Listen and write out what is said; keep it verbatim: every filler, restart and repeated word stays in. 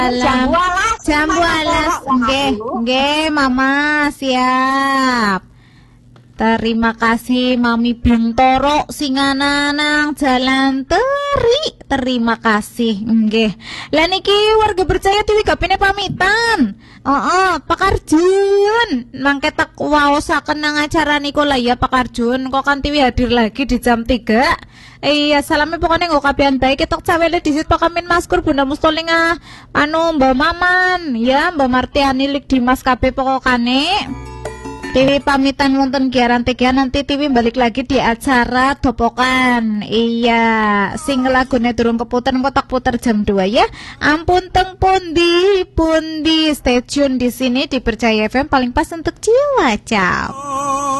Jambu alas. Jambu alas. Nggih, nggih Mama, siap. Terima kasih Mami Bintoro Singana nang Jalan Teri. Terima kasih. Nggih. Lah niki warga percaya Tiwi gapine pamitan. Heeh, Pak Arjun. Mangke tak waosaken nang acara niku lah ya Pak Arjun. Kok kan Tiwi hadir lagi di jam tiga. Iya, salamnya pokoknya nggak kapian baik. Ketok cawele disit pakamin maskur Bunda Mustolinga. Anu Mbak Maman, ya Mbak Martiani lik di Mas K B pokokane. Tiwi pamitan wonten giaran tiga, nanti Tiwi balik lagi di acara Dopokan. Iya, sing lagune durung keputer kotak puter jam dua ya. Ampun teng pundi pundi, stay tune di sini di Percaya F M paling pas untuk jiwa. Ciao.